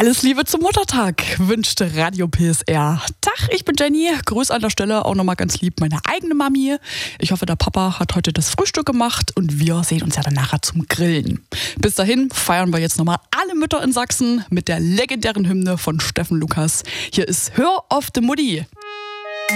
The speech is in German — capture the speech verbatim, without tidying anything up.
Alles Liebe zum Muttertag wünschte Radio P S R. Tag, ich bin Jenny. Grüß an der Stelle auch nochmal ganz lieb meine eigene Mami. Ich hoffe, der Papa hat heute das Frühstück gemacht und wir sehen uns ja dann nachher zum Grillen. Bis dahin feiern wir jetzt nochmal alle Mütter in Sachsen mit der legendären Hymne von Steffen Lukas. Hier ist Hör auf de Mutti.